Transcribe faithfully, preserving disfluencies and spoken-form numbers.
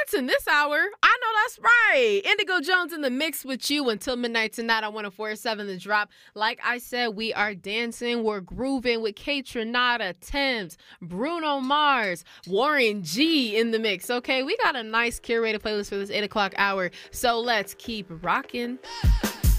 What's in this hour? I know that's right. Indigo Jones in the mix with you until midnight tonight on one oh four point seven The Drop. Like I said, we are dancing, we're grooving with Kate Renata, Thames, Bruno Mars, Warren G in the mix. Okay, we got a nice curated playlist for this eight o'clock hour, so let's keep rocking.